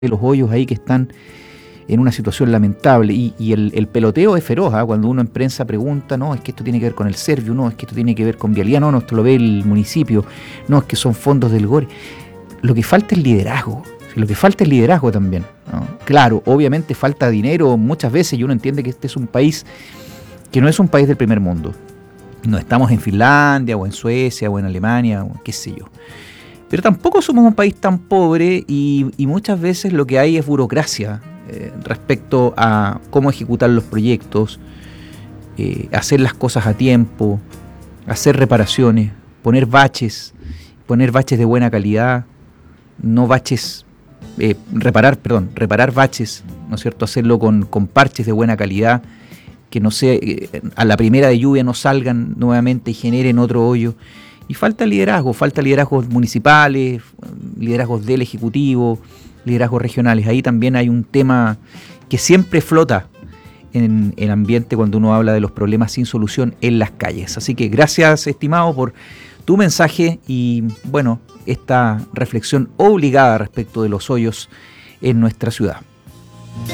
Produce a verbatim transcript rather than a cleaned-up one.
los hoyos ahí que están en una situación lamentable y, y el, el peloteo es feroz, ¿eh? Cuando uno en prensa pregunta, no, es que esto tiene que ver con el Servio, no, es que esto tiene que ver con vialidad, no, no, esto lo ve el municipio, no, es que son fondos del GORE. Lo que falta es liderazgo, lo que falta es liderazgo también, ¿no? Claro, obviamente falta dinero muchas veces y uno entiende que este es un país que no es un país del primer mundo. No estamos en Finlandia o en Suecia o en Alemania o qué sé yo. Pero tampoco somos un país tan pobre y, y muchas veces lo que hay es burocracia eh, respecto a cómo ejecutar los proyectos, eh, hacer las cosas a tiempo, hacer reparaciones, poner baches, poner baches de buena calidad, no baches, eh, reparar, perdón, reparar baches, ¿no es cierto? Hacerlo con, con parches de buena calidad, que no sea, eh, a la primera de lluvia no salgan nuevamente y generen otro hoyo. Y falta liderazgo, falta liderazgos municipales, liderazgos del Ejecutivo, liderazgos regionales. Ahí también hay un tema que siempre flota en el ambiente cuando uno habla de los problemas sin solución en las calles. Así que gracias, estimado, por tu mensaje y, bueno, esta reflexión obligada respecto de los hoyos en nuestra ciudad.